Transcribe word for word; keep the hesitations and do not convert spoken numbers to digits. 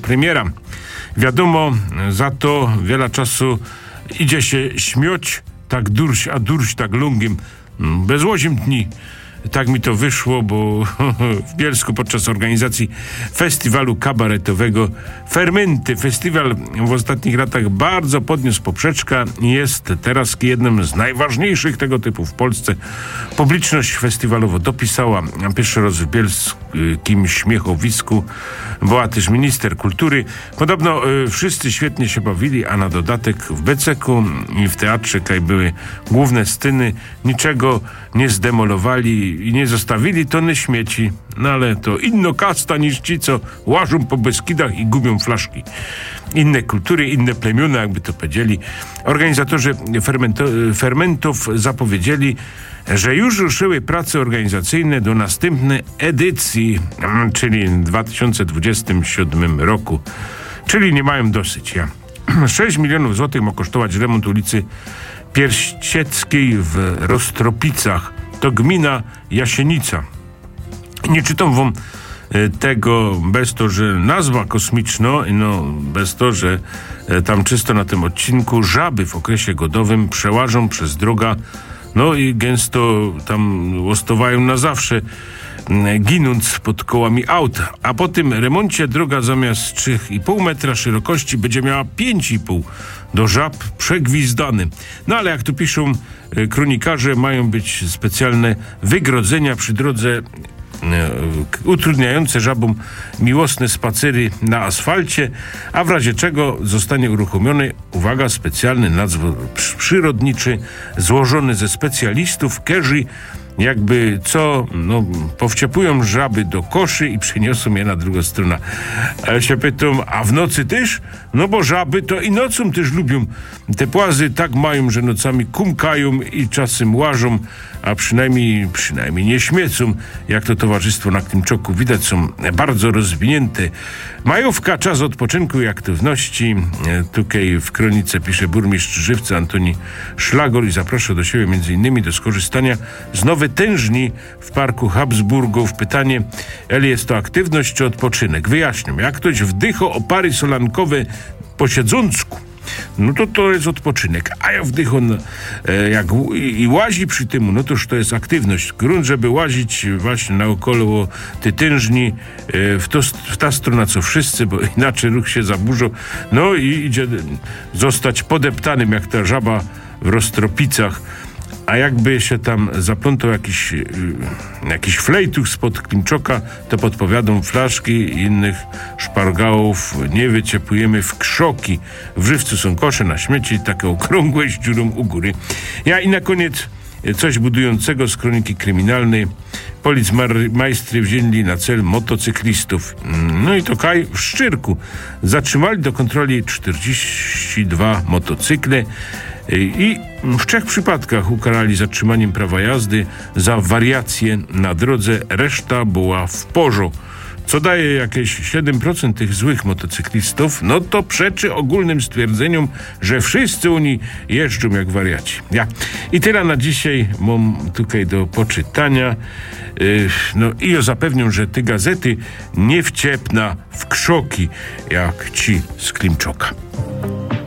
premiera. Wiadomo, za to wiele czasu idzie się śmioć, tak durś, a durś tak lungiem. Bez łozim dni. Tak mi to wyszło, bo w Bielsku podczas organizacji festiwalu kabaretowego Fermenty. Festiwal w ostatnich latach bardzo podniósł poprzeczkę i jest teraz jednym z najważniejszych tego typu w Polsce. Publiczność festiwalowo dopisała. Pierwszy raz w bielskim śmiechowisku była też minister kultury. Podobno y, wszyscy świetnie się bawili, a na dodatek w Beceku i w teatrze kaj były główne sceny. Niczego nie zdemolowali i nie zostawili tony śmieci. No ale to inno kasta niż ci, co łażą po Beskidach i gubią flaszki. Inne kultury, inne plemiona, jakby to powiedzieli. Organizatorzy fermento- fermentów zapowiedzieli, że już ruszyły prace organizacyjne do następnej edycji, czyli w dwa tysiące dwudziestym siódmym roku. Czyli nie mają dosyć. Ja. sześć milionów złotych ma kosztować remont ulicy Pierścieckiej w Rostropicach. To gmina Jasienica. Nie czytam wam e, tego bez to, że nazwa kosmiczna, no bez to, że e, tam czysto na tym odcinku żaby w okresie godowym przełażą przez droga, no i gęsto tam łostowają na zawsze, e, ginąc pod kołami aut. A po tym remoncie droga zamiast trzy i pół metra szerokości będzie miała pięć i pół. Do żab przegwizdany. No ale jak tu piszą e, kronikarze, mają być specjalne wygrodzenia przy drodze e, utrudniające żabom miłosne spacery na asfalcie, a w razie czego zostanie uruchomiony, uwaga, specjalny nadzór przyrodniczy złożony ze specjalistów, którzy jakby co, no, powciepują żaby do koszy i przyniosą je na drugą stronę. Ale się pytam, a w nocy też? No bo żaby to i nocą też lubią. Te płazy tak mają, że nocami kumkają i czasem łażą, a przynajmniej, przynajmniej nie śmiecą. Jak to towarzystwo na Klimczoku widać, są bardzo rozwinięte. Majówka, czas odpoczynku i aktywności. Tutaj w kronice pisze burmistrz Żywca Antoni Szlagor i zaprasza do siebie między innymi do skorzystania z nowej tężni w Parku Habsburgów. Pytanie, eli jest to aktywność czy odpoczynek? Wyjaśniam, jak ktoś wdycho opary solankowe po siedzącku, no to to jest odpoczynek, a jak wdycho e, jak i, i łazi przy tym, no toż to jest aktywność. Grunt, żeby łazić właśnie naokoło tej tężni e, w, to, w ta strona co wszyscy, bo inaczej ruch się zaburzą, no i idzie zostać podeptanym jak ta żaba w Rostropicach. A jakby się tam zaplątał jakiś, yy, jakiś flejtuch spod Klimczoka, to podpowiadą flaszki i innych szpargałów. Nie wyciepujemy w krzoki. W Żywcu są kosze na śmieci, takie okrągłe z dziurą u góry. Ja i na koniec coś budującego z kroniki kryminalnej. Policmajstry wzięli na cel motocyklistów. No i to kaj w Szczyrku. Zatrzymali do kontroli czterdzieści dwa motocykle i w trzech przypadkach ukarali zatrzymaniem prawa jazdy za wariacje na drodze. Reszta była w porządku. Co daje jakieś siedem procent tych złych motocyklistów, no to przeczy ogólnym stwierdzeniom, że wszyscy oni jeżdżą jak wariaci. Ja. I tyle na dzisiaj mam tutaj do poczytania. Yy, no i ja zapewniam, że te gazety nie wciepna w krzoki jak ci z Klimczoka.